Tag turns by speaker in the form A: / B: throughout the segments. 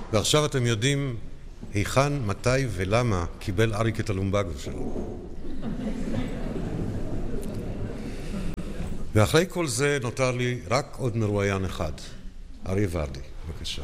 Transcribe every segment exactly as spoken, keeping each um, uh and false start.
A: ועכשיו אתם יודעים היכן, מתי ולמה קיבל אריק את הלומבגו שלו. ואחרי כל זה נותר לי רק עוד מרואיין אחד, אריה ורדי. בבקשה.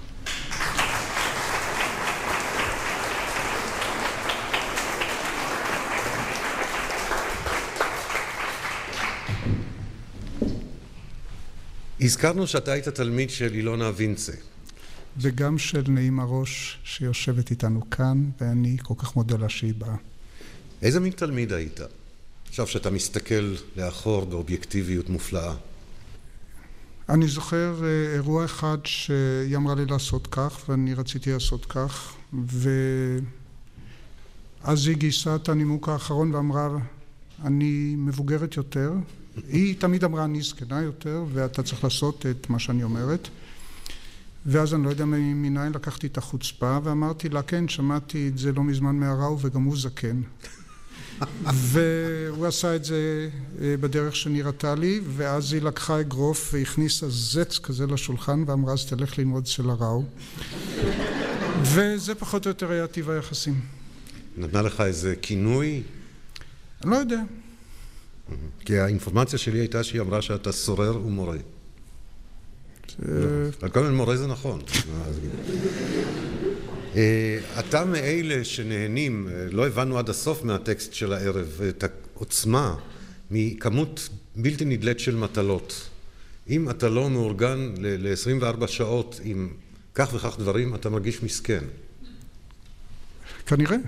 A: הזכרנו שאתה היית תלמיד של אילונה וינצה.
B: וגם של נעימה ראש שיושבת איתנו כאן, ואני כל כך מודה לה שהיא באה.
A: איזה מין תלמיד היית? עכשיו שאתה מסתכל לאחור באובייקטיביות מופלאה.
B: אני זוכר אירוע אחד שהיא אמרה לי לעשות כך, ואני רציתי לעשות כך, ואז היא גייסה את הנימוק האחרון ואמרה, אני מבוגרת יותר. היא תמיד אמרה, אני זקנה יותר, ואתה צריך לעשות את מה שאני אומרת. ואז אני לא יודע מניין לקחתי את החוצפה, ואמרתי לה, כן, שמעתי את זה לא מזמן מהראו, וגם הוא זקן. והוא עשה את זה בדרך שנראתה לי, ואז היא לקחה אגרוף והכניסה זץ כזה לשולחן, ואמרה, אז תלך ללמוד של הראו. וזה פחות או יותר היה טיב היחסים.
A: נתנה לך איזה כינוי?
B: אני לא יודע.
A: כי האינפורמציה שלי הייתה שהיא אמרה שאתה סורר ומורה. על כל מיני מורה זה נכון. אתה מאלה שנהנים, לא הבנו עד הסוף מהטקסט של הערב, את העוצמה מכמות בלתי נדלת של מטלות. אם אתה לא מאורגן ל-עשרים וארבע שעות עם כך וכך דברים, אתה מרגיש מסכן.
B: כנראה.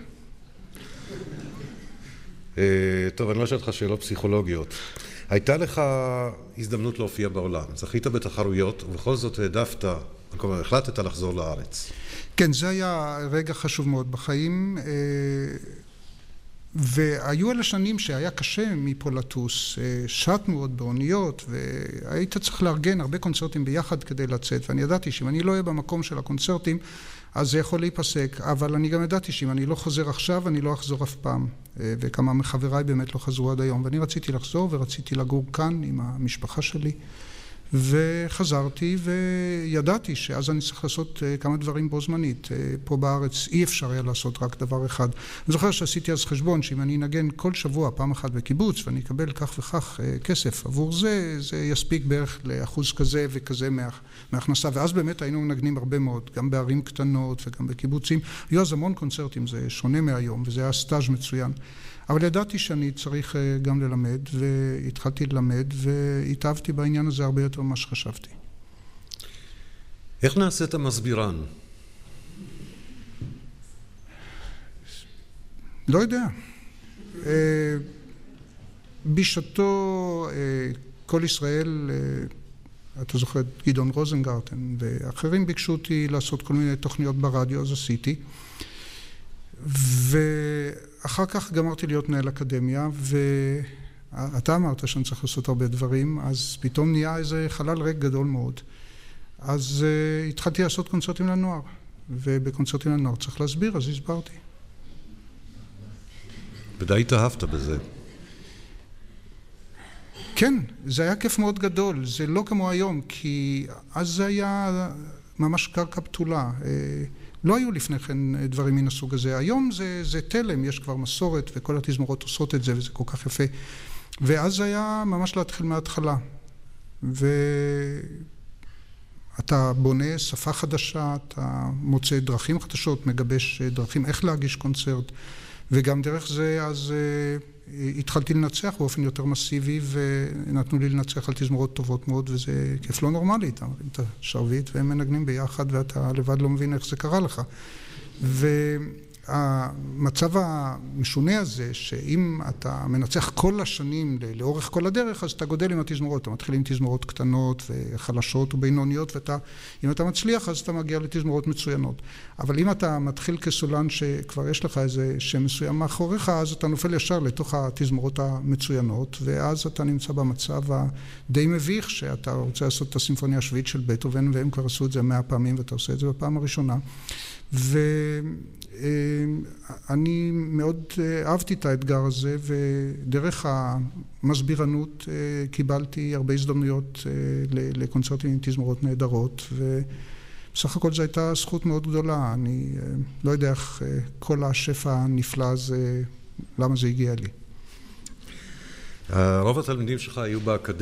A: טוב, אני לא אשאל אותך שאלות פסיכולוגיות. הייתה לך הזדמנות להופיע בעולם, זכית בתחרויות, ובכל זאת העדפת, כלומר, החלטת לחזור לארץ.
B: כן, זה היה רגע חשוב מאוד בחיים, והיו אלה שנים שהיה קשה מפה לטוס, שטנו עוד באוניות, והיית צריך לארגן הרבה קונצרטים ביחד כדי לצאת, ואני ידעתי שאם אני לא אהיה במקום של הקונצרטים, אז זה יכול להיפסק, אבל אני גם ידעתי שאם אני לא חוזר עכשיו, אני לא אחזור אף פעם, וכמה מחבריי באמת לא חזרו עד היום, ואני רציתי לחזור ורציתי לגור כאן עם המשפחה שלי, וחזרתי וידעתי שאז אני צריך לעשות כמה דברים בו זמנית. פה בארץ אי אפשר היה לעשות רק דבר אחד. אני זוכר שעשיתי אז חשבון שאם אני אנגן כל שבוע פעם אחת בקיבוץ ואני אקבל כך וכך כסף עבור זה, זה יספיק בערך לאחוז כזה וכזה מההכנסה. ואז באמת היינו מנגנים הרבה מאוד, גם בערים קטנות וגם בקיבוצים. היו אז המון קונצרטים, זה שונה מהיום וזה היה סטאז' מצוין. אבל ידעתי שאני צריך גם ללמד, והתחלתי ללמד, והתאהבתי בעניין הזה הרבה יותר ממה שחשבתי.
A: איך נעשית מסבירן?
B: לא יודע. בשעתו כל ישראל, אתה זוכר את גדעון רוזנגרטן, ואחרים ביקשו אותי לעשות כל מיני תוכניות ברדיו, אז עשיתי. ואחר כך גמרתי להיות מנהל אקדמיה, ואתה אמרת שאני צריך לעשות הרבה דברים, אז פתאום נהיה איזה חלל ריק גדול מאוד. אז uh, התחלתי לעשות קונצרטים לנוער, ובקונצרטים לנוער צריך להסביר, אז הסברתי.
A: ודי התאהבת בזה.
B: כן, זה היה כיף מאוד גדול, זה לא כמו היום, כי אז זה היה ממש קרקע פתולה. לא היו לפני כן דברים מן הסוג הזה. היום זה, זה תלם, יש כבר מסורת, וכל התזמורות עושות את זה, וזה כל כך יפה. ואז זה היה ממש להתחיל מההתחלה. ואתה בונה שפה חדשה, אתה מוצא דרכים חדשות, מגבש דרכים איך להגיש קונצרט, וגם דרך זה אז התחלתי לנצח באופן יותר מסיבי, ונתנו לי לנצח על תזמורות טובות מאוד, וזה כיף לא נורמלי, אתה מרים את השרביט, והם מנגנים ביחד, ואתה לבד לא מבין איך זה קרה לך. והמצב המשונה הזה, שאם אתה מנצח כל השנים לאורך כל הדרך, אז אתה גודל עם התזמורות, אתה מתחיל עם תזמורות קטנות וחלשות ובינוניות, ואם אתה מצליח, אז אתה מגיע לתזמורות מצוינות. אבל אם אתה מתחיל כסולן שכבר יש לך איזה שם מסוים מאחוריך, אז אתה נופל ישר לתוך התזמורות המצוינות, ואז אתה נמצא במצב הדי מביך, שאתה רוצה לעשות את הסימפוניה השביעית של בטהובן, והם כבר עשו את זה מאה פעמים, ואתה עושה את זה בפעם הראשונה. ואני מאוד אהבתי את האתגר הזה, ודרך המסבירנות קיבלתי הרבה הזדמנויות לקונצרטים עם תזמורות נהדרות, בסך הכל זו הייתה זכות מאוד גדולה. אני לא יודע איך כל השפע הנפלא הזה, למה זה הגיע לי.
A: רוב התלמידים שלך היו באקדמיה.